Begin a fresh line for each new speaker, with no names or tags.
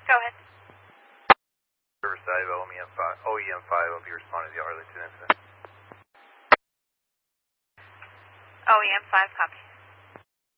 Go ahead.
Riverside, OEM5, will be responding to the Arlington incident.
OEM5, copy.